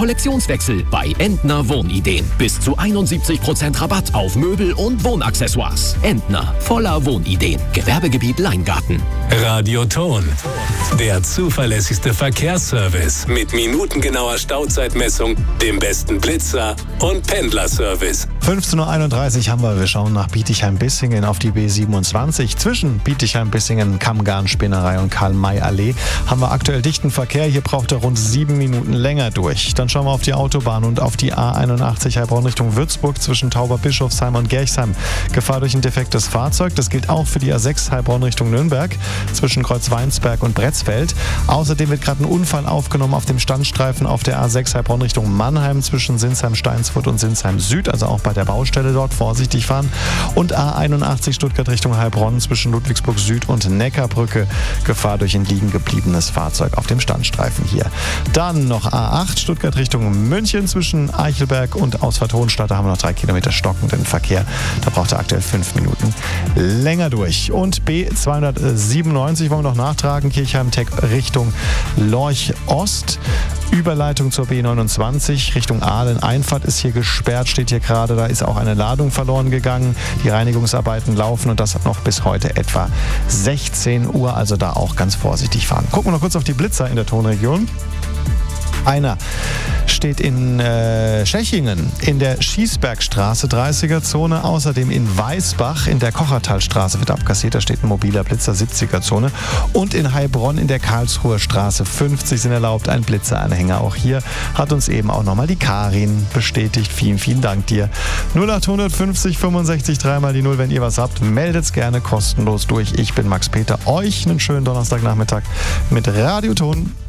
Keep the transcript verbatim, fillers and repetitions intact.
Kollektionswechsel bei Entner Wohnideen. Bis zu einundsiebzig Prozent Rabatt auf Möbel und Wohnaccessoires. Entner, voller Wohnideen. Gewerbegebiet Leingarten. Radio Ton, der zuverlässigste Verkehrsservice mit minutengenauer Stauzeitmessung, dem besten Blitzer und Pendlerservice. fünfzehn Uhr einunddreißig haben wir. Wir schauen nach Bietigheim-Bissingen auf die B siebenundzwanzig. Zwischen Bietigheim-Bissingen, Kammgarn-Spinnerei und Karl-May-Allee haben wir aktuell dichten Verkehr. Hier braucht er rund sieben Minuten länger durch. Dann schauen wir auf die Autobahn und auf die A einundachtzig Heilbronn Richtung Würzburg zwischen Tauberbischofsheim und Gerchsheim. Gefahr durch ein defektes Fahrzeug. Das gilt auch für die A sechs Heilbronn Richtung Nürnberg zwischen Kreuzweinsberg und Bretzfeld. Außerdem wird gerade ein Unfall aufgenommen auf dem Standstreifen auf der A sechs Heilbronn Richtung Mannheim zwischen Sinsheim-Steinsfurt und Sinsheim-Süd, also auch bei der Baustelle dort vorsichtig fahren. Und A einundachtzig Stuttgart Richtung Heilbronn zwischen Ludwigsburg Süd und Neckarbrücke. Gefahr durch ein liegen gebliebenes Fahrzeug auf dem Standstreifen hier. Dann noch A acht Stuttgart Richtung München zwischen Eichelberg und Ausfahrt Hohenstadt. Da haben wir noch drei Kilometer stockenden Verkehr. Da braucht er aktuell fünf Minuten länger durch. Und B zweihundertsiebenundneunzig wollen wir noch nachtragen. Kirchheim-Teck Richtung Lorch Ost. Überleitung zur B neunundzwanzig Richtung Aalen. Einfahrt ist hier gesperrt, steht hier gerade. Da ist auch eine Ladung verloren gegangen. Die Reinigungsarbeiten laufen und das noch bis heute etwa sechzehn Uhr. Also da auch ganz vorsichtig fahren. Gucken wir noch kurz auf die Blitzer in der Tonregion. Einer steht in äh, Schächingen in der Schießbergstraße, dreißiger Zone. Außerdem in Weißbach in der Kochertalstraße wird abkassiert. Da steht ein mobiler Blitzer, siebziger Zone. Und in Heilbronn in der Karlsruher Straße fünfzig sind erlaubt, ein Blitzeranhänger. Auch hier hat uns eben auch nochmal die Karin bestätigt. Vielen, vielen Dank dir. null acht fünfzig fünfundsechzig dreimal die null, wenn ihr was habt. Meldet's gerne kostenlos durch. Ich bin Max Peter. Euch einen schönen Donnerstagnachmittag mit Radio Ton.